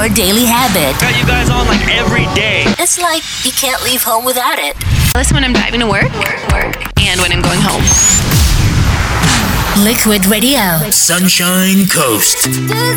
your daily habit. Got you guys on like every day. It's like you can't leave home without it. Listen when I'm driving to work and when I'm going home. Liquid Radio. Sunshine Coast.